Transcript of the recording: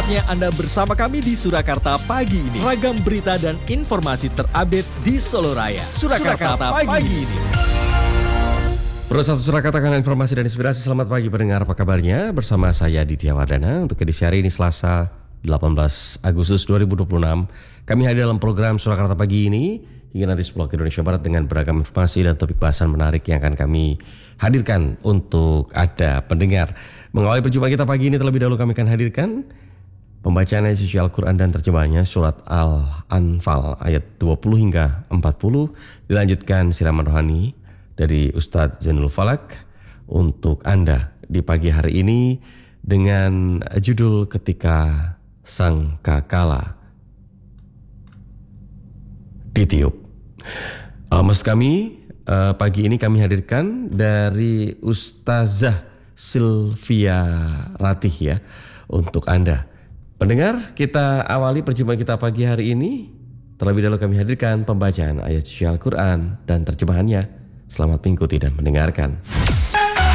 Saatnya Anda bersama kami di Surakarta pagi ini. Ragam berita dan informasi terupdate di Solo Raya. Surakarta pagi ini. Bersatu Surakarta dengan informasi dan inspirasi. Selamat pagi pendengar, apa kabarnya? Bersama saya Ditya Wardana untuk edisi hari ini Selasa 18 Agustus 2026. Kami hadir dalam program Surakarta pagi ini hingga nanti 10 waktu Indonesia Barat dengan beragam informasi dan topik bahasan menarik yang akan kami hadirkan untuk Anda pendengar. Mengawali perjumpaan kita pagi ini, terlebih dahulu kami akan hadirkan pembacaan ayat suci Al-Quran dan terjemahannya surat Al-Anfal ayat 20 hingga 40. Dilanjutkan siraman rohani dari Ustadz Zainul Falak untuk Anda di pagi hari ini dengan judul Ketika Sangkakala Ditiup. Maksud kami pagi ini kami hadirkan dari Ustazah Sylvia Ratih ya untuk Anda pendengar. Kita awali perjumpaan kita pagi hari ini. Terlebih dahulu kami hadirkan pembacaan ayat suci Al-Quran dan terjemahannya. Selamat mengikuti dan mendengarkan.